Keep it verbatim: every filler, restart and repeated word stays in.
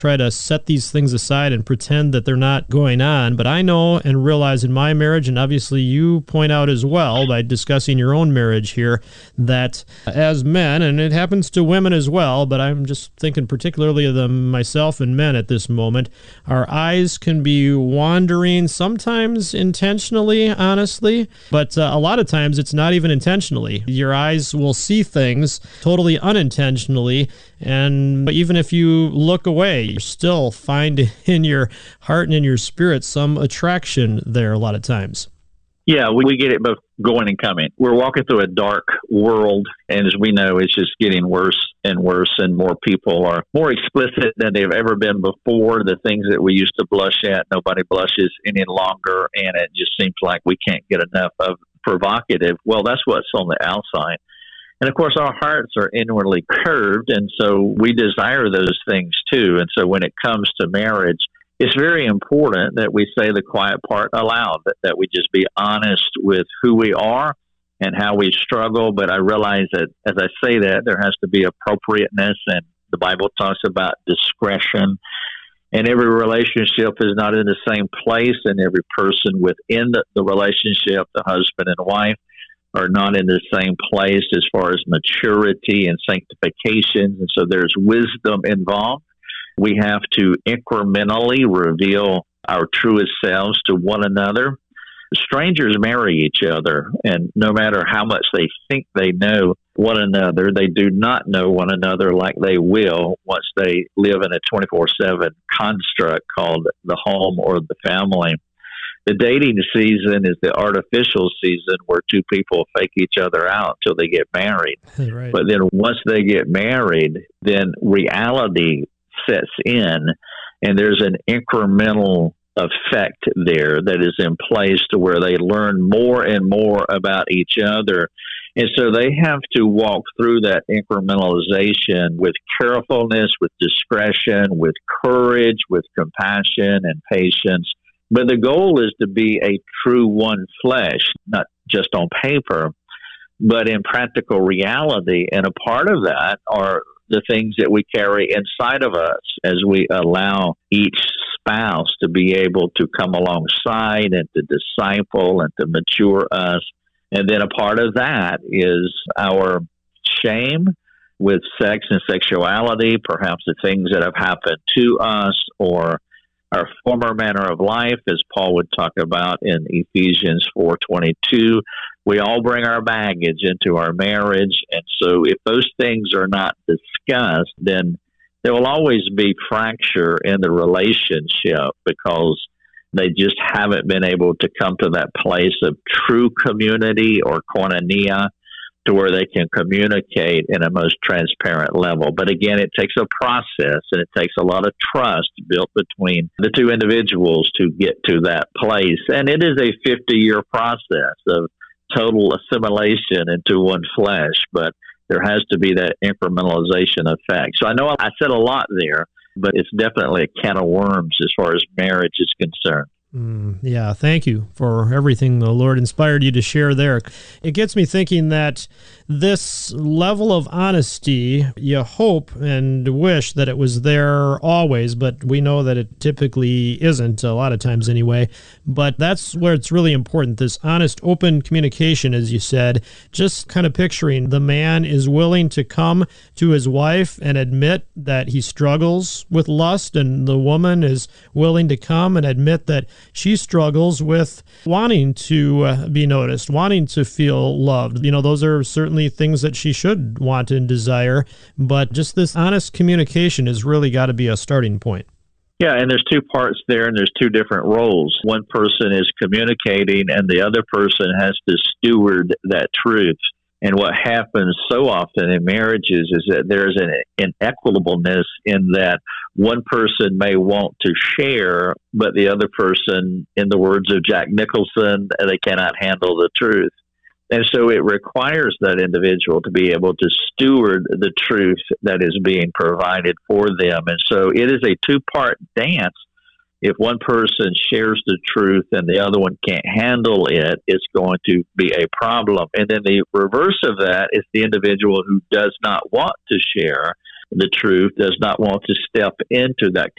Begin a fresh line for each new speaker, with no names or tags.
try to set these things aside and pretend that they're not going on. But I know and realize in my marriage, and obviously you point out as well by discussing your own marriage here, that as men, and it happens to women as well, but I'm just thinking particularly of them, myself and men at this moment, our eyes can be wandering, sometimes intentionally, honestly, but uh, a lot of times it's not even intentionally. Your eyes will see things totally unintentionally, and even if you look away, you still find in your heart and in your spirit some attraction there a lot of times.
Yeah, we, we get it both going and coming. We're walking through a dark world, and as we know, it's just getting worse and worse, and more people are more explicit than they've ever been before. The things that we used to blush at, nobody blushes any longer, and it just seems like we can't get enough of provocative. Well, that's what's on the outside. And of course, our hearts are inwardly curved, and so we desire those things too. And so when it comes to marriage, it's very important that we say the quiet part aloud, that, that we just be honest with who we are and how we struggle. But I realize that as I say that, there has to be appropriateness, and the Bible talks about discretion. And every relationship is not in the same place, and every person within the, the relationship, the husband and wife, are not in the same place as far as maturity and sanctification. And so there's wisdom involved. We have to incrementally reveal our truest selves to one another. Strangers marry each other, and no matter how much they think they know one another, they do not know one another like they will once they live in a twenty-four seven construct called the home or the family. The dating season is the artificial season where two people fake each other out till they get married.
Right.
But then once they get married, then reality sets in, and there's an incremental effect there that is in place to where they learn more and more about each other. And so they have to walk through that incrementalization with carefulness, with discretion, with courage, with compassion and patience. But the goal is to be a true one flesh, not just on paper, but in practical reality. And a part of that are the things that we carry inside of us as we allow each spouse to be able to come alongside and to disciple and to mature us. And then a part of that is our shame with sex and sexuality, perhaps the things that have happened to us or our former manner of life, as Paul would talk about in Ephesians four twenty-two. We all bring our baggage into our marriage. And so if those things are not discussed, then there will always be fracture in the relationship because they just haven't been able to come to that place of true community or koinonia to where they can communicate in a most transparent level. But again, it takes a process, and it takes a lot of trust built between the two individuals to get to that place. And it is a fifty-year process of total assimilation into one flesh, but there has to be that incrementalization effect. So I know I said a lot there, but it's definitely a can of worms as far as marriage is concerned.
Mm, yeah, thank you for everything the Lord inspired you to share there. It gets me thinking that this level of honesty, you hope and wish that it was there always, but we know that it typically isn't, a lot of times anyway. But that's where it's really important, this honest, open communication, as you said, just kind of picturing the man is willing to come to his wife and admit that he struggles with lust, and the woman is willing to come and admit that she struggles with wanting to uh, be noticed, wanting to feel loved. You know, those are certainly things that she should want and desire, but just this honest communication has really got to be a starting point.
Yeah, and there's two parts there, and there's two different roles. One person is communicating, and the other person has to steward that truth. And what happens so often in marriages is that there's an inequitableness in that one person may want to share, but the other person, in the words of Jack Nicholson, they cannot handle the truth. And so it requires that individual to be able to steward the truth that is being provided for them. And so it is a two-part dance. If one person shares the truth and the other one can't handle it, it's going to be a problem. And then the reverse of that is the individual who does not want to share the truth, does not want to step into that